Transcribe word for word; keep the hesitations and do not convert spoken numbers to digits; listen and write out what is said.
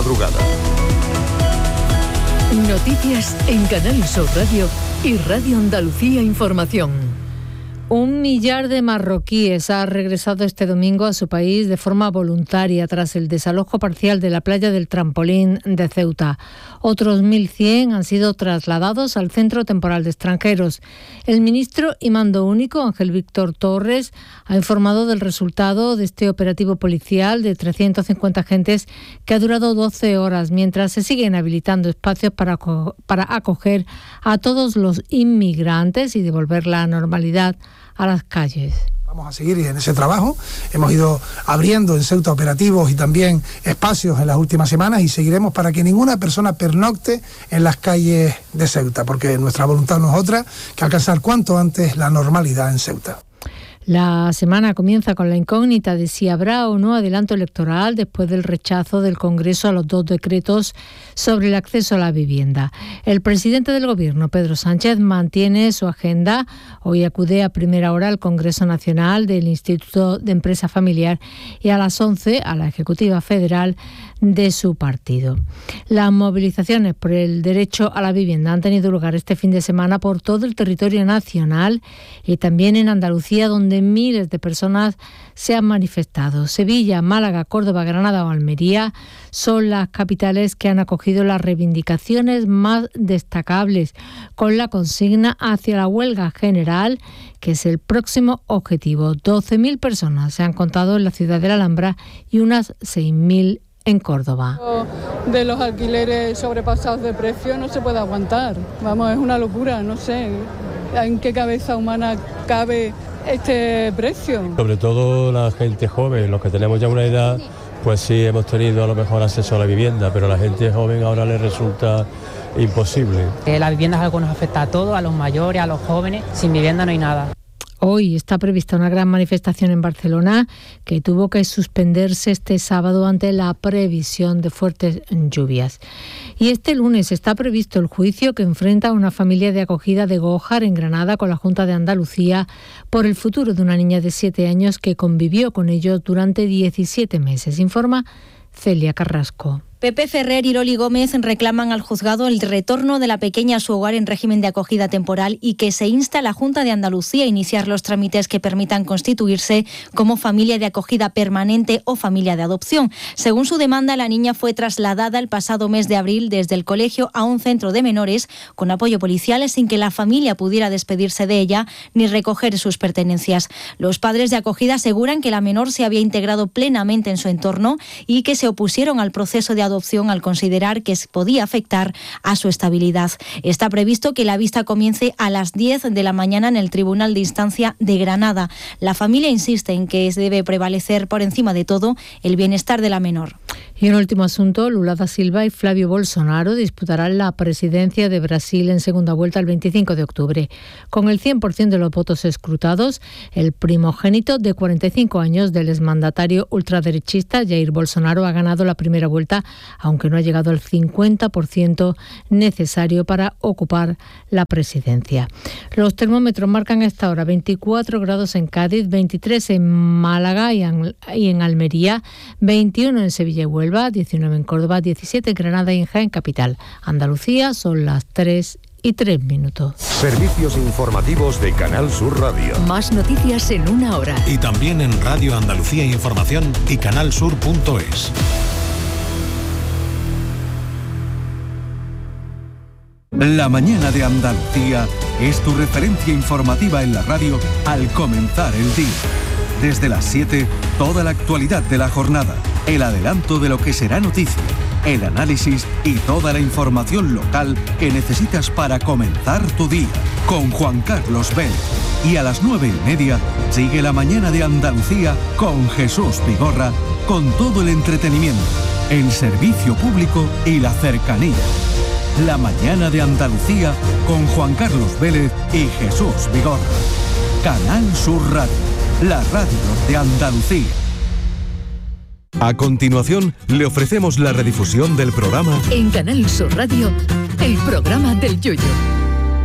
madrugada. Noticias en Canal Sur Radio y Radio Andalucía Información. Un millar de marroquíes ha regresado este domingo a su país de forma voluntaria tras el desalojo parcial de la playa del Trampolín de Ceuta. Otros mil cien han sido trasladados al Centro Temporal de Extranjeros. El ministro y mando único, Ángel Víctor Torres, ha informado del resultado de este operativo policial de trescientos cincuenta agentes que ha durado doce horas, mientras se siguen habilitando espacios para, para acoger a todos los inmigrantes y devolver la normalidad a las calles. Vamos a seguir en ese trabajo. Hemos ido abriendo en Ceuta operativos y también espacios en las últimas semanas y seguiremos para que ninguna persona pernocte en las calles de Ceuta, porque nuestra voluntad no es otra que alcanzar cuanto antes la normalidad en Ceuta. La semana comienza con la incógnita de si habrá o no adelanto electoral después del rechazo del Congreso a los dos decretos sobre el acceso a la vivienda. El presidente del Gobierno, Pedro Sánchez, mantiene su agenda. Hoy acude a primera hora al Congreso Nacional del Instituto de Empresa Familiar y a las once a la Ejecutiva Federal de su partido. Las movilizaciones por el derecho a la vivienda han tenido lugar este fin de semana por todo el territorio nacional y también en Andalucía, donde miles de personas se han manifestado. Sevilla, Málaga, Córdoba, Granada o Almería son las capitales que han acogido las reivindicaciones más destacables, con la consigna hacia la huelga general, que es el próximo objetivo. doce mil personas se han contado en la ciudad de la Alhambra y unas seis mil en Córdoba. De los alquileres sobrepasados de precio no se puede aguantar. Vamos, es una locura, no sé en qué cabeza humana cabe este precio. Sobre todo la gente joven, los que tenemos ya una edad, pues sí hemos tenido a lo mejor acceso a la vivienda, pero a la gente joven ahora le resulta imposible. Eh, la vivienda es algo que nos afecta a todos, a los mayores, a los jóvenes. Sin vivienda no hay nada. Hoy está prevista una gran manifestación en Barcelona que tuvo que suspenderse este sábado ante la previsión de fuertes lluvias. Y este lunes está previsto el juicio que enfrenta a una familia de acogida de Gójar en Granada con la Junta de Andalucía por el futuro de una niña de siete años que convivió con ellos durante diecisiete meses, informa Celia Carrasco. Pepe Ferrer y Loli Gómez reclaman al juzgado el retorno de la pequeña a su hogar en régimen de acogida temporal y que se insta a la Junta de Andalucía a iniciar los trámites que permitan constituirse como familia de acogida permanente o familia de adopción. Según su demanda, la niña fue trasladada el pasado mes de abril desde el colegio a un centro de menores con apoyo policial sin que la familia pudiera despedirse de ella ni recoger sus pertenencias. Los padres de acogida aseguran que la menor se había integrado plenamente en su entorno y que se opusieron al proceso de adopción adopción al considerar que podía afectar a su estabilidad. Está previsto que la vista comience a las diez de la mañana en el Tribunal de Instancia de Granada. La familia insiste en que debe prevalecer por encima de todo el bienestar de la menor. Y un último asunto, Lula da Silva y Flavio Bolsonaro disputarán la presidencia de Brasil en segunda vuelta el veinticinco de octubre. Con el cien por ciento de los votos escrutados, el primogénito de cuarenta y cinco años del exmandatario ultraderechista Jair Bolsonaro ha ganado la primera vuelta, aunque no ha llegado al cincuenta por ciento necesario para ocupar la presidencia. Los termómetros marcan a esta hora veinticuatro grados en Cádiz, veintitrés en Málaga y en Almería, veintiuno en Sevilla y Huelva, diecinueve en Córdoba, diecisiete en Granada y en Jaén capital. Andalucía son las tres y tres minutos. Servicios informativos de Canal Sur Radio. Más noticias en una hora. Y también en Radio Andalucía Información y canalsur punto es. La mañana de Andalucía es tu referencia informativa en la radio al comenzar el día. Desde las siete, toda la actualidad de la jornada, el adelanto de lo que será noticia, el análisis y toda la información local que necesitas para comenzar tu día. Con Juan Carlos Vélez. Y a las nueve y media, sigue la mañana de Andalucía con Jesús Vigorra, con todo el entretenimiento, el servicio público y la cercanía. La mañana de Andalucía con Juan Carlos Vélez y Jesús Vigorra. Canal Sur Radio, la radio de Andalucía. A continuación, le ofrecemos la redifusión del programa en Canal Sur Radio, el programa del Yoyo.